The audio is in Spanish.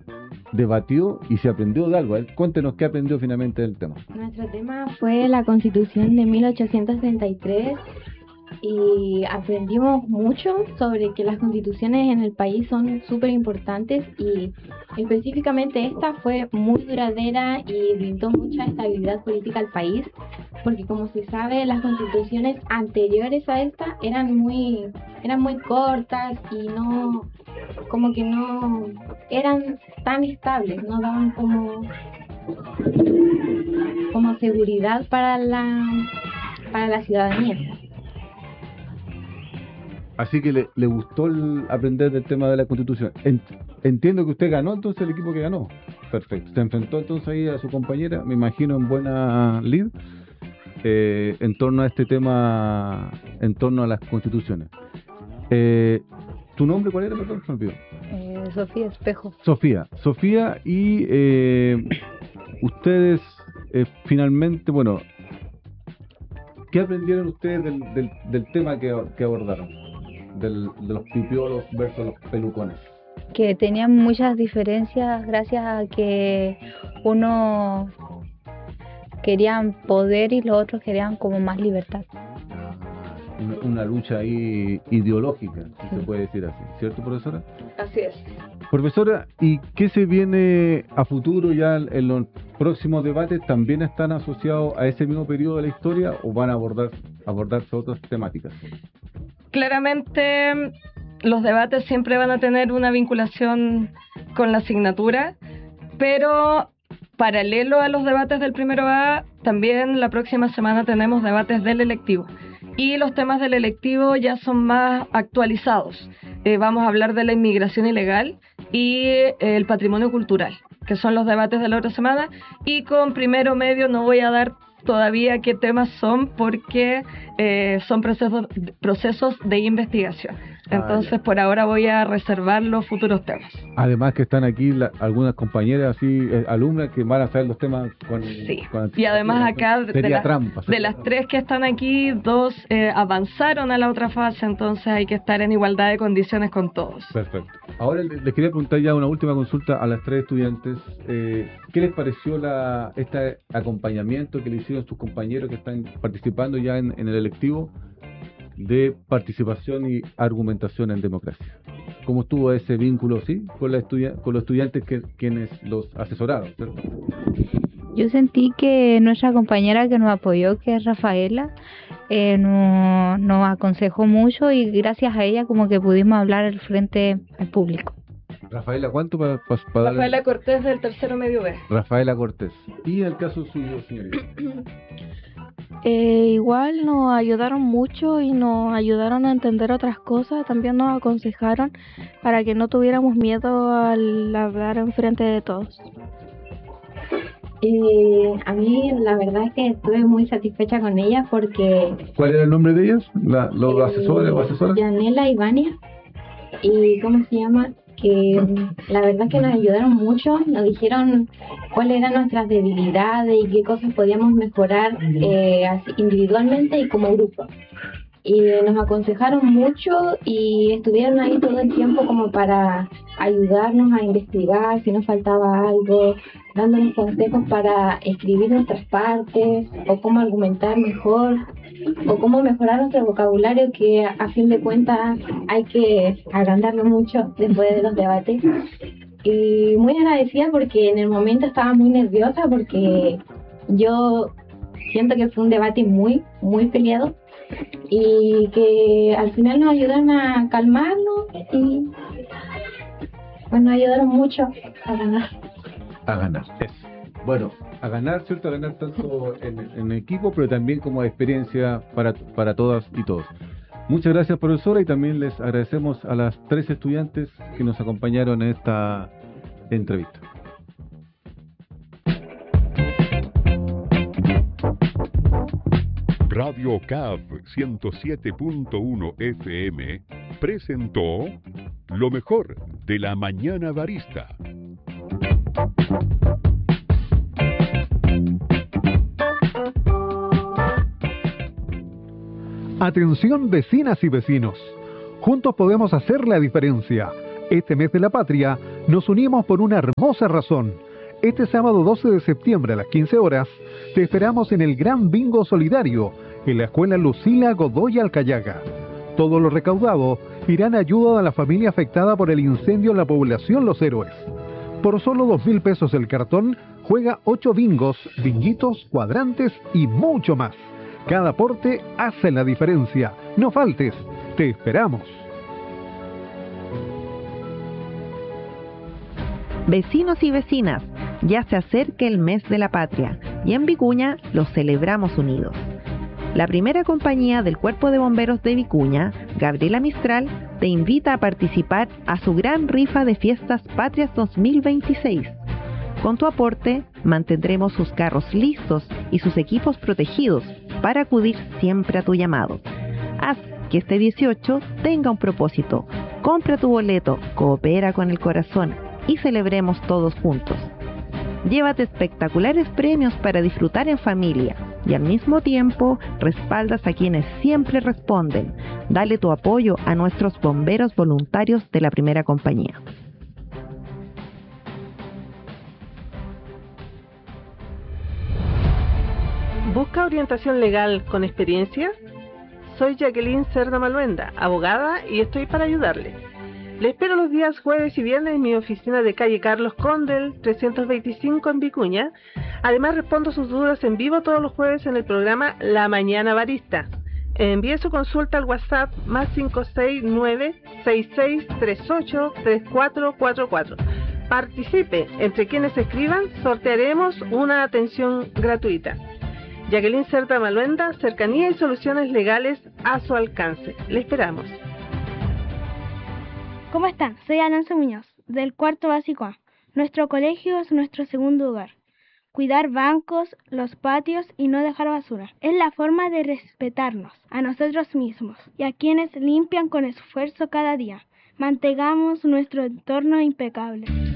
debatió y se aprendió de algo. Cuéntenos qué aprendió finalmente del tema. Nuestro tema fue la Constitución de 1833 y aprendimos mucho sobre que las constituciones en el país son súper importantes y específicamente esta fue muy duradera y brindó mucha estabilidad política al país, porque como se sabe, las constituciones anteriores a esta eran muy cortas y no, como que no eran tan estables, no daban como seguridad para la ciudadanía. Así que le gustó aprender del tema de la Constitución. Entiendo que usted ganó, entonces el equipo que ganó. Perfecto. Se enfrentó entonces ahí a su compañera, me imagino en buena lid, en torno a este tema, en torno a las constituciones. ¿Tu nombre cuál era, perdón? Se me olvidó. Sofía Espejo. Sofía, y ustedes finalmente, bueno, ¿qué aprendieron ustedes del tema que abordaron? De los pipiolos versus los pelucones. Que tenían muchas diferencias gracias a que uno querían poder y los otros querían como más libertad. Una lucha ahí ideológica, si se puede decir así, ¿cierto, profesora? Así es. Profesora, ¿y qué se viene a futuro ya en los próximos debates? ¿También están asociados a ese mismo periodo de la historia o van a abordarse otras temáticas? Claramente los debates siempre van a tener una vinculación con la asignatura, pero paralelo a los debates del primero A, también la próxima semana tenemos debates del electivo. Y los temas del electivo ya son más actualizados. Vamos a hablar de la inmigración ilegal y el patrimonio cultural, que son los debates de la otra semana. Y con primero medio no voy a dar todavía qué temas son porque son procesos de investigación. Entonces por ahora voy a reservar los futuros temas. Además que están aquí algunas compañeras así, alumnas que van a saber los temas sí. Y además acá de las tres que están aquí, 2 avanzaron a la otra fase, entonces hay que estar en igualdad de condiciones con todos. Perfecto. Ahora les quería preguntar ya una última consulta a las 3 estudiantes. ¿Qué les pareció este acompañamiento que le hicieron sus compañeros que están participando ya en el electivo de participación y argumentación en democracia? ¿Cómo estuvo ese vínculo, sí, con los estudiantes quienes los asesoraron, ¿cierto? Yo sentí que nuestra compañera que nos apoyó, que es Rafaela, nos aconsejó mucho y gracias a ella como que pudimos hablar frente al público. Rafaela, ¿cuánto para Rafaela Cortés del tercero medio B. Rafaela Cortés. ¿Y en el caso suyo, señorita? Igual nos ayudaron mucho y nos ayudaron a entender otras cosas, también nos aconsejaron para que no tuviéramos miedo al hablar enfrente de todos. A mí la verdad es que estuve muy satisfecha con ellas porque... ¿Cuál era el nombre de ellas? ¿Los asesores o asesoras? Yanela y Vania. ¿Y cómo se llama? Que la verdad es que nos ayudaron mucho, nos dijeron cuáles eran nuestras debilidades y qué cosas podíamos mejorar así, individualmente y como grupo. Y nos aconsejaron mucho y estuvieron ahí todo el tiempo como para ayudarnos a investigar si nos faltaba algo, dándonos consejos para escribir nuestras partes o cómo argumentar mejor o cómo mejorar nuestro vocabulario, que a fin de cuentas hay que agrandarlo mucho después de los debates. Y muy agradecida porque en el momento estaba muy nerviosa porque yo siento que fue un debate muy peleado y que al final nos ayudaron a calmarnos y pues nos ayudaron mucho a ganar. A ganar, eso. Bueno, a ganar, ¿cierto? A ganar tanto en equipo, pero también como experiencia para todas y todos. Muchas gracias, profesora, y también les agradecemos a las 3 estudiantes que nos acompañaron en esta entrevista. Radio CAF 107.1 FM presentó lo mejor de la mañana barista. Atención vecinas y vecinos, juntos podemos hacer la diferencia. Este mes de la patria nos unimos por una hermosa razón. Este sábado 12 de septiembre a las 15 horas te esperamos en el Gran Bingo Solidario en la Escuela Lucila Godoy Alcayaga. Todo lo recaudado irá en ayuda a la familia afectada por el incendio en la población Los Héroes. Por solo 2.000 pesos el cartón, juega 8 bingos, binguitos, cuadrantes y mucho más. Cada aporte hace la diferencia. No faltes, te esperamos. Vecinos y vecinas, ya se acerca el mes de la patria y en Vicuña lo celebramos unidos. La primera compañía del Cuerpo de Bomberos de Vicuña, Gabriela Mistral, te invita a participar a su gran rifa de Fiestas Patrias 2026. Con tu aporte, mantendremos sus carros listos y sus equipos protegidos para acudir siempre a tu llamado. Haz que este 18 tenga un propósito. Compra tu boleto, coopera con el corazón y celebremos todos juntos. Llévate espectaculares premios para disfrutar en familia y al mismo tiempo respaldas a quienes siempre responden. Dale tu apoyo a nuestros bomberos voluntarios de la primera compañía. ¿Busca orientación legal con experiencia? Soy Jacqueline Cerda Maluenda, abogada, y estoy para ayudarle. Le espero los días jueves y viernes en mi oficina de calle Carlos Condel, 325 en Vicuña. Además, respondo sus dudas en vivo todos los jueves en el programa La Mañana Barista. Envíe su consulta al WhatsApp más 569-6638-3444. Participe. Entre quienes escriban, sortearemos una atención gratuita. Jacqueline Cerda Maluenda, cercanía y soluciones legales a su alcance. Le esperamos. ¿Cómo están? Soy Alonso Muñoz, del cuarto básico A. Nuestro colegio es nuestro segundo hogar. Cuidar bancos, los patios y no dejar basura es la forma de respetarnos a nosotros mismos y a quienes limpian con esfuerzo cada día. Mantengamos nuestro entorno impecable.